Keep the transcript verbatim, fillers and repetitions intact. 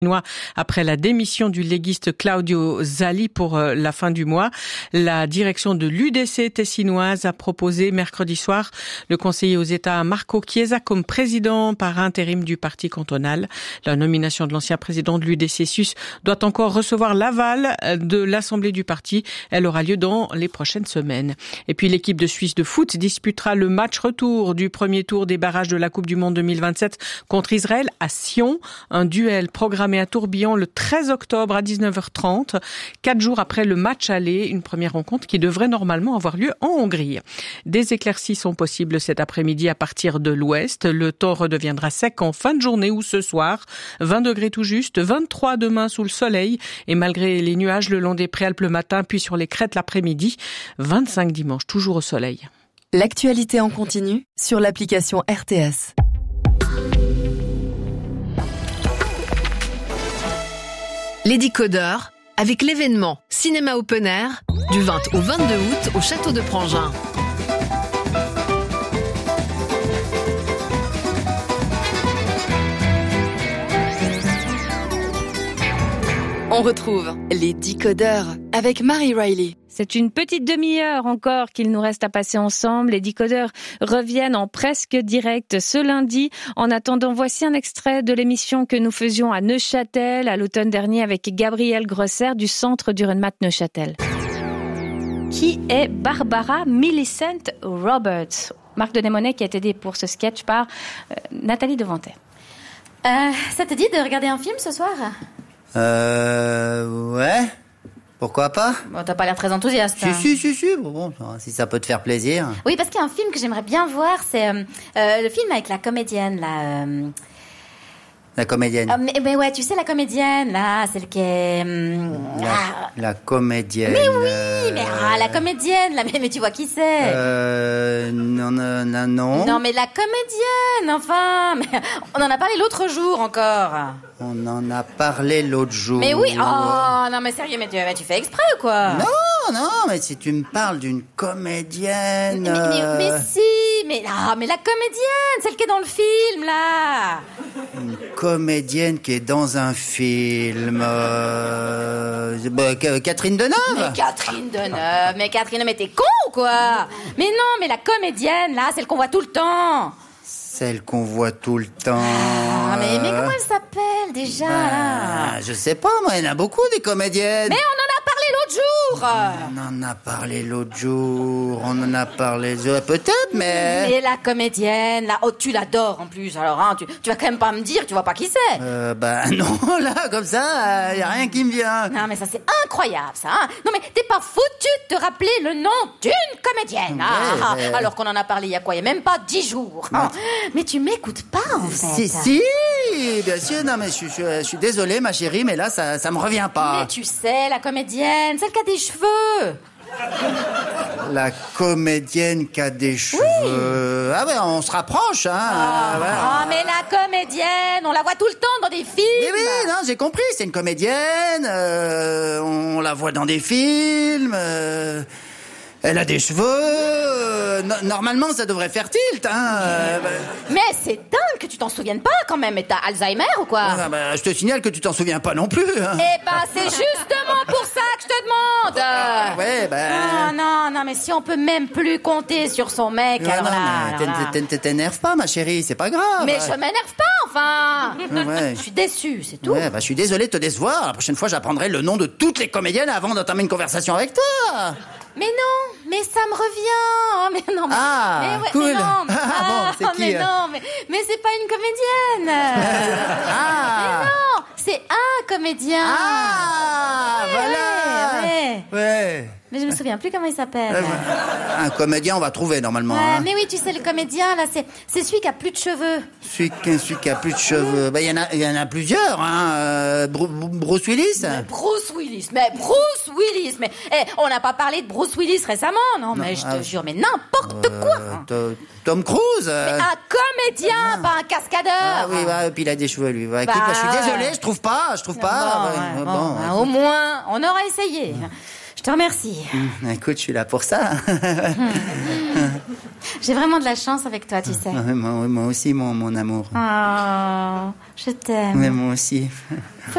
Après la démission du léguiste Claudio Zali pour la fin du mois, la direction de l'U D C tessinoise a proposé mercredi soir le conseiller aux États Marco Chiesa comme président par intérim du parti cantonal. La nomination de l'ancien président de l'U D C Sus doit encore recevoir l'aval de l'Assemblée du parti. Elle aura lieu dans les prochaines semaines. Et puis l'équipe de Suisse de foot disputera le match retour du premier tour des barrages de la Coupe du Monde deux mille vingt-sept contre Israël à Sion. Un duel programmé à Tourbillon le treize octobre à dix-neuf heures trente, quatre jours après le match aller, une première rencontre qui devrait normalement avoir lieu en Hongrie. Des éclaircies sont possibles cet après-midi à partir de l'ouest. Le temps redeviendra sec en fin de journée ou ce soir. vingt degrés tout juste, vingt-trois demain sous le soleil et malgré les nuages le long des Préalpes le matin puis sur les crêtes l'après-midi, vingt-cinq dimanche toujours au soleil. L'actualité en continu sur l'application R T S. Les décodeurs, avec l'événement Cinéma Open Air, du vingt au vingt-deux août au Château de Prangin. On retrouve les décodeurs avec Marie Riley. C'est une petite demi-heure encore qu'il nous reste à passer ensemble. Les décodeurs reviennent en presque direct ce lundi. En attendant, voici un extrait de l'émission que nous faisions à Neuchâtel à l'automne dernier avec Gabriel Grosser du Centre du Renmat Neuchâtel. Qui est Barbara Millicent Roberts? Marc de Desmonnets qui est aidé pour ce sketch par euh, Nathalie Devantet. Euh, ça te dit de regarder un film ce soir? Euh... Ouais. Pourquoi pas? Bon, t'as pas l'air très enthousiaste. Si, si, si, si. Bon, bon, si ça peut te faire plaisir. Oui, parce qu'il y a un film que j'aimerais bien voir, c'est euh, euh, le film avec la comédienne, là... Euh... La comédienne. Ah, mais, mais ouais, tu sais, la comédienne, là, celle qui est... Hum, la, ah. la comédienne. Mais oui, euh... mais ah, la comédienne, là, mais, mais tu vois qui c'est? Euh... Non, non, non, non. Non, mais la comédienne, enfin. Mais on en a parlé l'autre jour encore. On en a parlé l'autre jour. Mais oui, oh, non, mais sérieux, mais tu, mais tu fais exprès ou quoi? Non, non, mais si tu me parles d'une comédienne... Mais, mais, mais, mais si, mais, ah, mais la comédienne, celle qui est dans le film, là. Une comédienne qui est dans un film... Euh... Bah, Catherine Deneuve. Mais Catherine Deneuve, mais Catherine, mais t'es con ou quoi? Mais non, mais la comédienne, là, celle qu'on voit tout le temps. Celle qu'on voit tout le temps. Ah, mais, mais comment elle s'appelle déjà, bah, là? Je sais pas, moi, il y en a beaucoup des comédiennes. Mais on en a parlé l'autre jour. On en a parlé l'autre jour. On en a parlé... Peut-être, mais... Mais la comédienne, là, oh, tu l'adores en plus. Alors, hein, tu, tu vas quand même pas me dire, tu vois pas qui c'est. Euh, bah non, là, comme ça, il y a rien qui me vient. Non, mais ça, c'est incroyable, ça. Hein. Non, mais t'es pas foutu de te rappeler le nom d'une comédienne. Ouais, ah, mais... Alors qu'on en a parlé il y a quoi? Il y a même pas dix jours. Hein. Mais tu m'écoutes pas, en fait. Si, si, bien sûr. Non, mais je, je, je suis désolé, ma chérie, mais là, ça, ça me revient pas. Mais tu sais, la comédienne, celle qui a des cheveux. La comédienne qui a des cheveux. Oui. Ah ouais, on se rapproche, hein. Ah, ouais. ah, mais la comédienne, on la voit tout le temps dans des films. Oui, oui, non, j'ai compris, c'est une comédienne, euh, on la voit dans des films, euh, elle a des cheveux, euh, no- normalement ça devrait faire tilt, hein. Euh, bah... Mais c'est dingue que tu t'en souviennes pas quand même, mais t'as Alzheimer ou quoi? Ah, bah, je te signale que tu t'en souviens pas non plus, hein. Eh ben, c'est justement pour ça que je te demande. Ah, ouais, bah... Non, non, non, mais si on peut même plus compter sur son mec, non, alors non, là... mais alors là. t'é- t'é- t'énerve pas, ma chérie, c'est pas grave. Mais je m'énerve pas, enfin. Ouais. Je suis déçue, c'est tout. Ouais, bah, je suis désolé de te décevoir. La prochaine fois, j'apprendrai le nom de toutes les comédiennes avant d'entamer une conversation avec toi. Mais non, mais ça me revient. Oh, mais non, mais, Ah, mais ouais, cool. mais non, Ah, bon, c'est qui, mais euh non, mais, mais c'est pas une comédienne. Ah. Mais non, c'est un comédien. Ah, Ouais, voilà. ouais, ouais. Ouais. Mais je me souviens plus comment il s'appelle. Euh, Un comédien, on va trouver normalement. Ouais, hein. mais oui, tu sais, le comédien, là, c'est, c'est celui qui a plus de cheveux. Celui, qui- celui qui a plus de cheveux. Bah, il y en a, il y en a plusieurs, hein. Euh, Bru- Bruce Willis. Mais Bruce Willis, mais Bruce Willis, mais eh, on n'a pas parlé de Bruce Willis récemment, non, mais je te ah, jure, mais n'importe Euh, quoi. To- Tom Cruise. euh. Mais un comédien, pas un cascadeur. Ah oui, bah, et puis il a des cheveux, lui. Bah, écoute, Bah, bah, je suis ouais. désolé, je trouve pas, je trouve Bon, pas. ouais, Ouais, bon, bon, bah, écoute. au moins, on aura essayé. Je te remercie. Hum, Écoute, je suis là pour ça. J'ai vraiment de la chance avec toi, tu sais. Ouais, moi, moi aussi, mon, mon amour. Oh, je t'aime. Mais moi aussi.